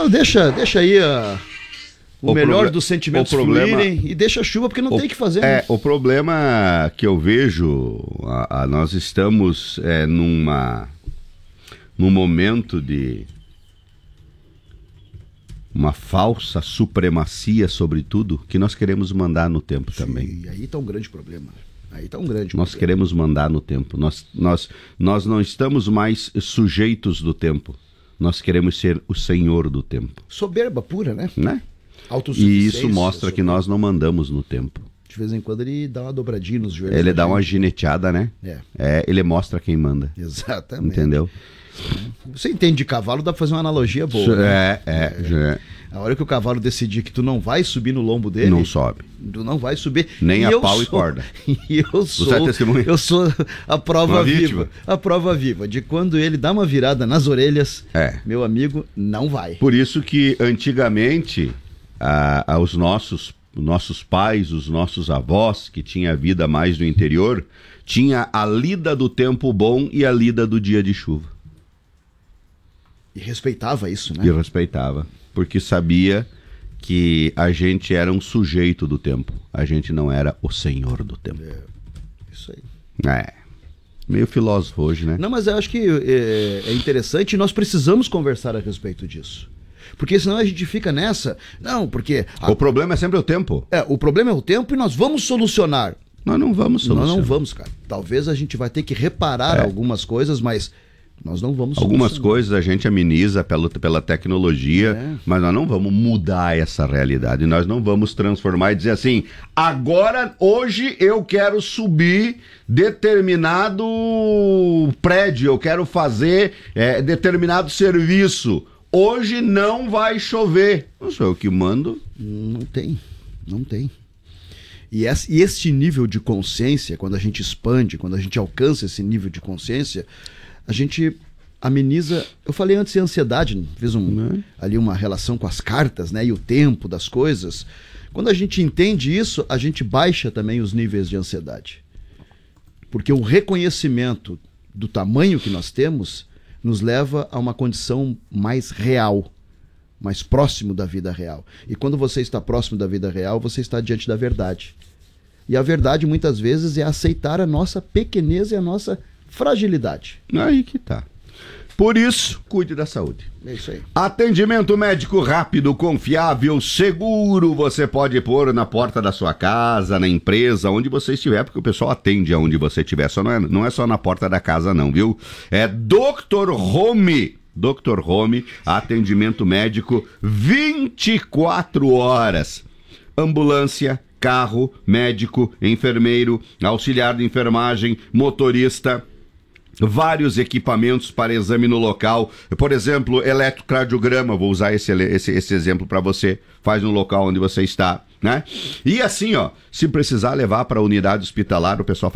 Não, deixa aí o melhor dos sentimentos fluírem e deixa a chuva, porque não tem o que fazer. Né? O problema que eu vejo, nós estamos num momento de uma falsa supremacia sobre tudo que nós queremos mandar no tempo. Sim, também. E aí está um grande problema. Nós queremos mandar no tempo. Nós não estamos mais sujeitos do tempo. Nós queremos ser o senhor do tempo. Soberba pura, né? E isso mostra que nós não mandamos no tempo. De vez em quando ele dá uma dobradinha nos joelhos. Ele dá uma gineteada, né? Ele mostra quem manda. Exatamente. Entendeu? Você entende de cavalo, dá pra fazer uma analogia boa. A hora que o cavalo decidir que tu não vai subir no lombo dele... Não sobe. Tu não vai subir. Nem a pau e corda. E eu sou a prova viva. A prova viva de quando ele dá uma virada nas orelhas, meu amigo, não vai. Por isso que antigamente os nossos pais, os nossos avós, que tinham a vida mais do interior, tinha a lida do tempo bom e a lida do dia de chuva. E respeitava isso, né? E respeitava, porque sabia que a gente era um sujeito do tempo. A gente não era o senhor do tempo. Isso aí. Meio filósofo hoje, né? Não, mas eu acho que é interessante e nós precisamos conversar a respeito disso. Porque senão a gente fica nessa... Não, porque... O problema é sempre o tempo. O problema é o tempo e nós vamos solucionar. Nós não vamos solucionar. Nós não vamos, cara. Talvez a gente vai ter que reparar algumas coisas, mas... Nós não vamos Algumas coisas a gente ameniza pela tecnologia, mas nós não vamos mudar essa realidade. Nós não vamos transformar e dizer assim, agora, hoje eu quero subir determinado prédio, eu quero fazer determinado serviço. Hoje não vai chover. Não sou eu que mando. Não tem. E este nível de consciência, quando a gente expande, quando a gente alcança esse nível de consciência... A gente ameniza... Eu falei antes de ansiedade, fiz ali uma relação com as cartas, né? E o tempo das coisas. Quando a gente entende isso, a gente baixa também os níveis de ansiedade. Porque o reconhecimento do tamanho que nós temos nos leva a uma condição mais real, mais próximo da vida real. E quando você está próximo da vida real, você está diante da verdade. E a verdade, muitas vezes, é aceitar a nossa pequenez e a nossa fragilidade. Aí que tá. Por isso, cuide da saúde. É isso aí. Atendimento médico rápido, confiável, seguro. Você pode pôr na porta da sua casa, na empresa, onde você estiver, porque o pessoal atende aonde você estiver. Não é só na porta da casa, não, viu? É Dr. Home. Dr. Home, atendimento médico 24 horas. Ambulância, carro, médico, enfermeiro, auxiliar de enfermagem, motorista, vários equipamentos para exame no local. Por exemplo, eletrocardiograma, vou usar esse exemplo para você, faz no local onde você está, né? E assim, se precisar levar para a unidade hospitalar, o pessoal